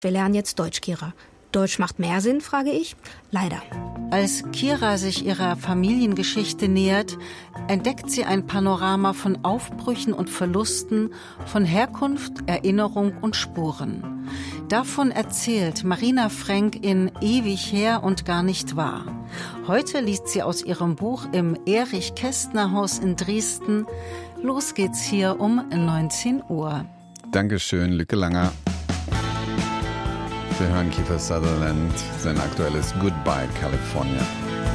Wir lernen jetzt Deutsch, Kira. Deutsch macht mehr Sinn, frage ich. Leider. Als Kira sich ihrer Familiengeschichte nähert, entdeckt sie ein Panorama von Aufbrüchen und Verlusten, von Herkunft, Erinnerung und Spuren. Davon erzählt Marina Frank in Ewig her und gar nicht wahr. Heute liest sie aus ihrem Buch im Erich-Kästner-Haus in Dresden. Los geht's hier um 19 Uhr. Dankeschön, Lücke Langer. Wir hören Kiefer Sutherland, sein aktuelles Goodbye California.